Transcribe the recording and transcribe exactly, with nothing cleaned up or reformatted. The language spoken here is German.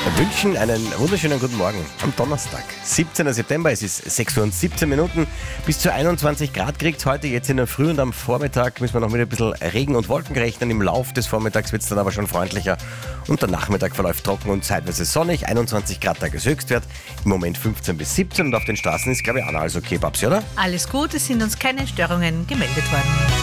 wünschen einen wunderschönen guten Morgen am Donnerstag, siebzehnten September. Es ist sechs Uhr und siebzehn Minuten. Bis zu einundzwanzig Grad kriegt es heute, jetzt in der Früh und am Vormittag müssen wir noch mit ein bisschen Regen und Wolken rechnen. Im Lauf des Vormittags wird es dann aber schon freundlicher und der Nachmittag verläuft trocken und zeitweise sonnig. einundzwanzig Grad Tageshöchstwert, im Moment fünfzehn bis siebzehn und auf den Straßen ist, glaube ich, auch noch alles okay, Babsi, oder? Alles gut, es sind uns keine Störungen gemeldet worden.